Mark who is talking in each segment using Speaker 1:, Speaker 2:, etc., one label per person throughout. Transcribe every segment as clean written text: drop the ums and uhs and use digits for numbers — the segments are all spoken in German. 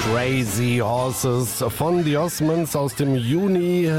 Speaker 1: Crazy Horses von The Osmonds aus dem Juni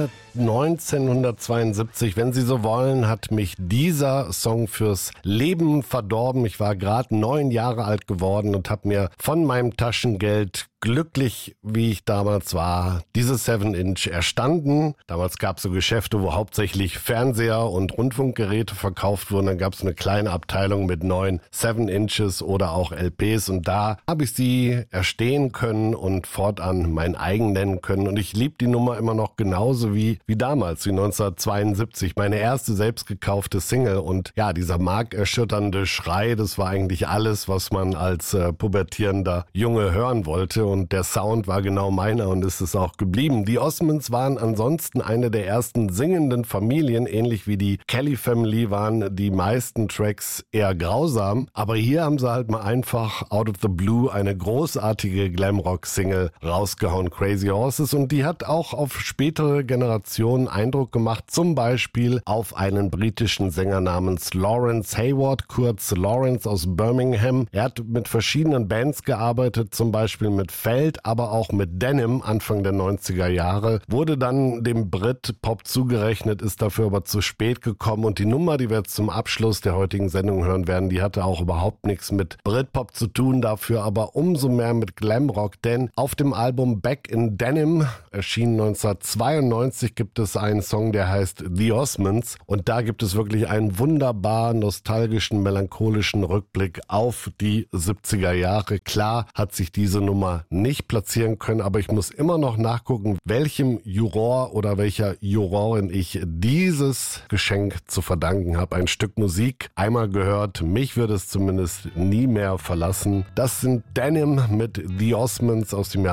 Speaker 1: 1972. Wenn Sie so wollen, hat mich dieser Song fürs Leben verdorben. Ich war gerade 9 Jahre alt geworden und habe mir von meinem Taschengeld, glücklich wie ich damals war, diese 7-Inch erstanden. Damals gab es so Geschäfte, wo hauptsächlich Fernseher und Rundfunkgeräte verkauft wurden. Dann gab es eine kleine Abteilung mit 9 7-Inches oder auch LPs und da habe ich sie erstehen können und fortan mein eigen nennen können. Und ich liebe die Nummer immer noch genauso wie damals, wie 1972. Meine erste selbst gekaufte Single und ja, dieser markerschütternde Schrei, das war eigentlich alles, was man als pubertierender Junge hören wollte. Und der Sound war genau meiner und ist es auch geblieben. Die Osmonds waren ansonsten eine der ersten singenden Familien. Ähnlich wie die Kelly Family waren die meisten Tracks eher grausam. Aber hier haben sie halt mal einfach out of the blue eine großartige Glamrock-Single rausgehauen, Crazy Horses. Und die hat auch auf spätere Generationen Eindruck gemacht. Zum Beispiel auf einen britischen Sänger namens Lawrence Hayward, kurz Lawrence aus Birmingham. Er hat mit verschiedenen Bands gearbeitet, zum Beispiel mit Feld, aber auch mit Denim Anfang der 90er Jahre, wurde dann dem Brit-Pop zugerechnet, ist dafür aber zu spät gekommen und die Nummer, die wir jetzt zum Abschluss der heutigen Sendung hören werden, die hatte auch überhaupt nichts mit Brit-Pop zu tun, dafür aber umso mehr mit Glamrock, denn auf dem Album Back in Denim, erschienen 1992, gibt es einen Song, der heißt The Osmonds und da gibt es wirklich einen wunderbar nostalgischen, melancholischen Rückblick auf die 70er Jahre. Klar hat sich diese Nummer nicht platzieren können, aber ich muss immer noch nachgucken, welchem Juror oder welcher Jurorin ich dieses Geschenk zu verdanken habe. Ein Stück Musik, einmal gehört, mich würde es zumindest nie mehr verlassen. Das sind Denim mit The Osmonds aus dem Jahr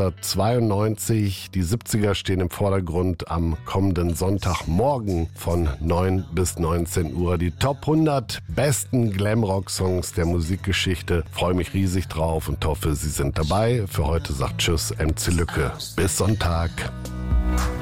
Speaker 1: 1992. Die 70er stehen im Vordergrund am kommenden Sonntagmorgen von 9 bis 19 Uhr. Die Top 100 besten Glamrock-Songs der Musikgeschichte. Freue mich riesig drauf und hoffe, Sie sind dabei. Für heute sagt Tschüss, MC Lücke. Bis Sonntag.